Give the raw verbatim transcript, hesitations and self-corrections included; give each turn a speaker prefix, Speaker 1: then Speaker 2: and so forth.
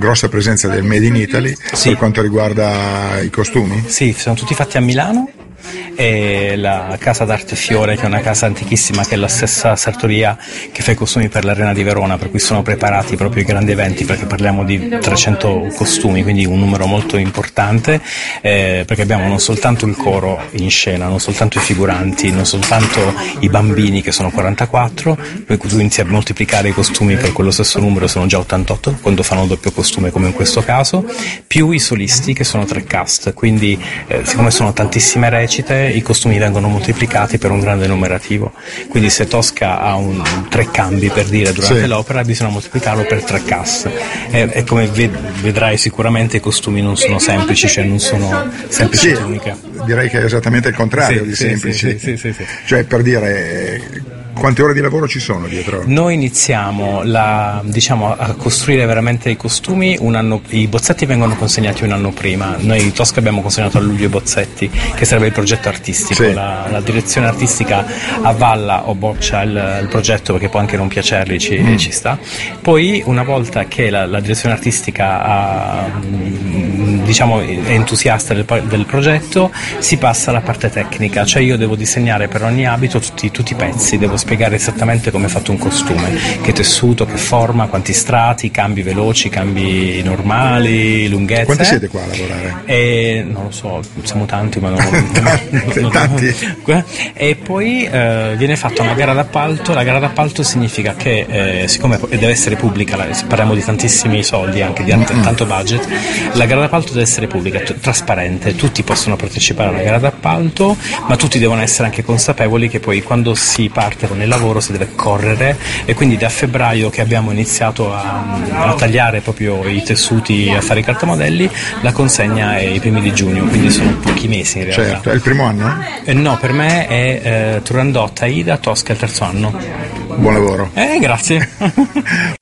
Speaker 1: grossa presenza del Made in Italy, sì, per quanto riguarda i costumi?
Speaker 2: Sì, sono tutti fatti a Milano, e la casa d'arte Fiore, che è una casa antichissima, che è la stessa sartoria che fa i costumi per l'Arena di Verona, per cui sono preparati proprio i grandi eventi, perché parliamo di trecento costumi, quindi un numero molto importante, eh, perché abbiamo non soltanto il coro in scena, non soltanto i figuranti, non soltanto i bambini, che sono quarantaquattro, per cui tu inizi a moltiplicare i costumi per quello stesso numero, sono già ottantotto quando fanno doppio costume, come in questo caso, più i solisti, che sono tre cast, quindi eh, siccome sono tantissime recite, i costumi vengono moltiplicati per un grande numerativo, quindi se Tosca ha un, tre cambi, per dire, durante sì. l'opera, bisogna moltiplicarlo per tre cast, e, e come vedrai sicuramente i costumi non sono semplici, cioè non sono semplici
Speaker 1: sì,
Speaker 2: tuniche.
Speaker 1: Direi che è esattamente il contrario
Speaker 2: sì,
Speaker 1: di
Speaker 2: sì,
Speaker 1: semplici,
Speaker 2: sì, sì, sì, sì.
Speaker 1: Cioè, per dire, quante ore di lavoro ci sono dietro?
Speaker 2: Noi iniziamo la, diciamo, a costruire veramente i costumi un anno, i bozzetti vengono consegnati un anno prima. Noi Tosca abbiamo consegnato a luglio i bozzetti, che sarebbe il progetto artistico, sì. la, la direzione artistica avvalla o boccia il, il progetto, perché può anche non piacergli, ci, mm. ci sta. Poi una volta che la, la direzione artistica ha, diciamo, è entusiasta del, del progetto, si passa alla parte tecnica, cioè io devo disegnare per ogni abito tutti, tutti i pezzi, devo spiegare esattamente come è fatto un costume, che tessuto, che forma, quanti strati, cambi veloci, cambi normali, lunghezze.
Speaker 1: Quanti siete qua a lavorare?
Speaker 2: E, non lo so, siamo tanti, ma non, non,
Speaker 1: tanti.
Speaker 2: Non, e poi eh, viene fatta una gara d'appalto. La gara d'appalto significa che eh, siccome deve essere pubblica, parliamo di tantissimi soldi, anche di mm-hmm. tanto budget, la gara d'appalto deve essere pubblica, t- trasparente, tutti possono partecipare alla gara d'appalto, ma tutti devono essere anche consapevoli che poi quando si parte con il lavoro si deve correre, e quindi da febbraio che abbiamo iniziato a, a tagliare proprio i tessuti, a fare i cartamodelli, la consegna è i primi di giugno, quindi sono pochi mesi in realtà.
Speaker 1: Certo, è il primo anno?
Speaker 2: Eh, no, per me è eh, Turandot, Aida, Tosca il terzo anno.
Speaker 1: Buon lavoro.
Speaker 2: Eh, grazie.